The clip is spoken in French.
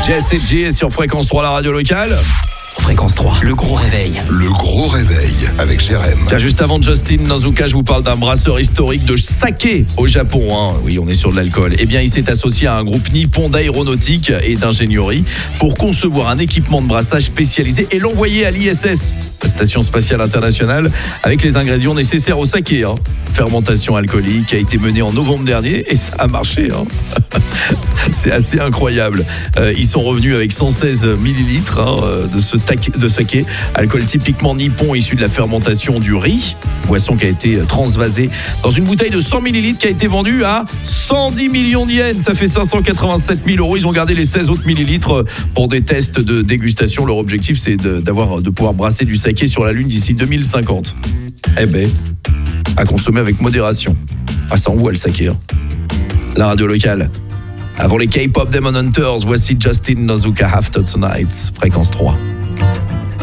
Jess et J sur Fréquence 3, la radio locale. Fréquence 3, le gros réveil. Le gros réveil avec Jérém. Tiens, juste avant Justin Nozuka, je vous parle d'un brasseur historique de saké au Japon. Oui, on est sur de l'alcool. Eh bien, il s'est associé à un groupe nippon d'aéronautique et d'ingénierie pour concevoir un équipement de brassage spécialisé et l'envoyer à l'ISS, la Station Spatiale Internationale, avec les ingrédients nécessaires au saké. Fermentation alcoolique a été menée en novembre dernier et ça a marché. C'est assez incroyable. Ils sont revenus avec 116 millilitres de saké, alcool typiquement nippon issu de la fermentation du riz, boisson qui a été transvasée dans une bouteille de 100 millilitres qui a été vendue à 110 millions de yens. Ça fait 587 000 €. Ils ont gardé les 16 autres millilitres pour des tests de dégustation. Leur objectif, c'est de pouvoir brasser du saké sur la Lune d'ici 2050. Eh ben, à consommer avec modération. Ça envoie le saké. La radio locale. Avant les K-pop Demon Hunters, voici Justin Nozuka After Tonight, Fréquence 3.